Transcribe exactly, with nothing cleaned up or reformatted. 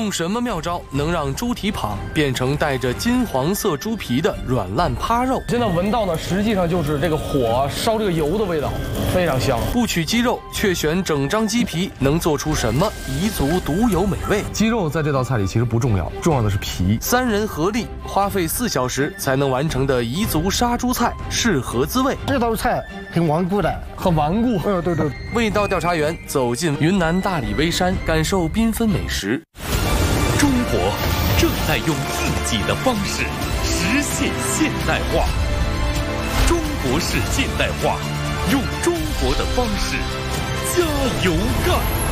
用什么妙招能让猪蹄膀变成带着金黄色猪皮的软烂趴肉？ 现在闻到呢，实际上就是这个火烧这个油的味道，非常香。 不取鸡肉，却选整张鸡皮，能做出什么彝族独有美味？ 鸡肉在这道菜里其实不重要，重要的是皮。 三人合力花费四小时才能完成的彝族杀猪菜是何滋味？ 这道菜很顽固的， 很顽固。 嗯，对对。 味道调查员走进云南大理威山，感受缤纷美食。 中国正在用自己的方式实现现代化。中国式现代化，用中国的方式加油干！